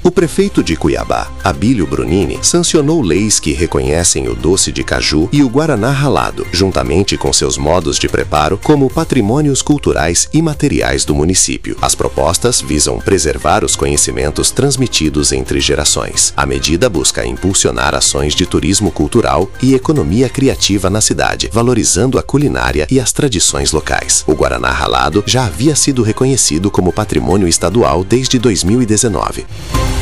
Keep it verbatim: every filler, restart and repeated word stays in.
O prefeito de Cuiabá, Abílio Brunini, sancionou leis que reconhecem o doce de caju e o guaraná ralado, juntamente com seus modos de preparo, como patrimônios culturais imateriais do município. As propostas visam preservar os conhecimentos transmitidos entre gerações. A medida busca impulsionar ações de turismo cultural e economia criativa na cidade, valorizando a culinária e as tradições locais. O guaraná ralado já havia sido reconhecido como patrimônio estadual desde dois mil e dezenove.